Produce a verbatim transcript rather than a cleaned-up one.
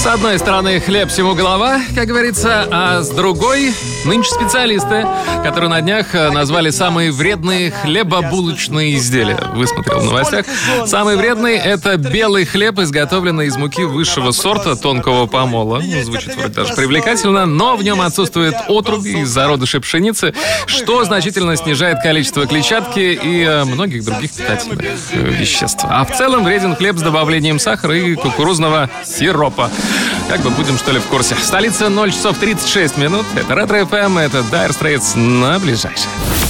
одной стороны, хлеб всему голова, как говорится, а с другой нынче специалисты, которые на днях назвали самые вредные хлебобулочные изделия. Высмотрел в новостях. Самый вредный — это белый хлеб, изготовленный из муки высшего сорта тонкого помола. Ну, звучит вроде даже привлекательно, но в нем отсутствует отруби из зародышей пшеницы, что значительно снижает количество клетчатки и многих других питательных веществ. А в целом вреден хлеб с добавлением сахара и кукурузного сиропа. Как бы будем, что ли, в курсе. Столица, ноль часов тридцать шесть минут. Это Ретро эф эм, это Dire Straits на ближайшее.